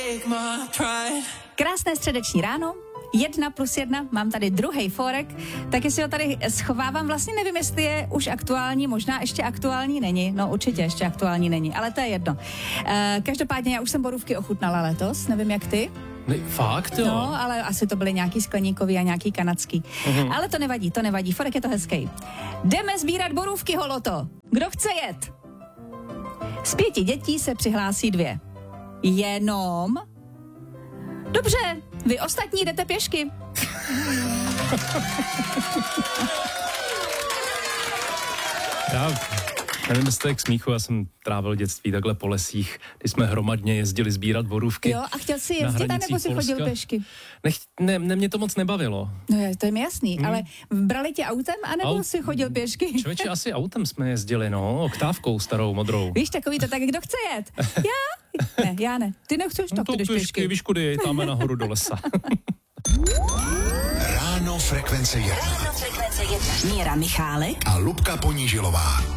Krásné středeční ráno, 1+1, mám tady druhý forek, taky si ho tady schovávám, vlastně nevím, jestli je už aktuální, možná ještě aktuální není, no určitě ještě aktuální není, ale to je jedno. Každopádně já už jsem borůvky ochutnala letos, nevím jak ty. Fakt jo? No, ale asi to byly nějaký skleníkový a nějaký kanadský. Ale to nevadí, forek je to hezký. Jdeme sbírat borůvky, holoto. Kdo chce jet? Z 5 dětí se přihlásí 2. Jenom? Dobře, vy ostatní jdete pěšky. Já nevím, jestli to je k smíchu, já jsem trávil dětství takhle po lesích, kdy jsme hromadně jezdili sbírat borůvky. Jo, a chtěl jsi jezdit, anebo si chodil pěšky? Ne, mě to moc nebavilo. No to je mi jasný, ale brali tě autem, anebo si chodil pěšky? Člověče, asi autem jsme jezdili, no, oktávkou starou, modrou. Víš, takový to tak, kdo chce jet? Já? Ne, já ne. Ty nechceš, tak jdeš pěšky. Víš, kudy, tam nahoru do lesa. Ráno Frekvence 1. Míra Michálek A Lubka Ponížilová.